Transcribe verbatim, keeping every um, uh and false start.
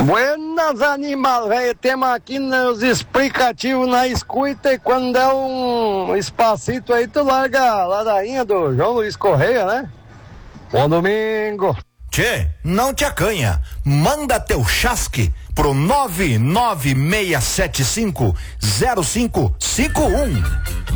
Buenas, animal, velho. Temos aqui nos explicativos na escuta e quando der um espacito aí, tu larga a ladainha do João Luiz Correia, né? Bom domingo. Tchê, não te acanha. Manda teu chasque pro nove nove seis sete cinco zero cinco cinco um.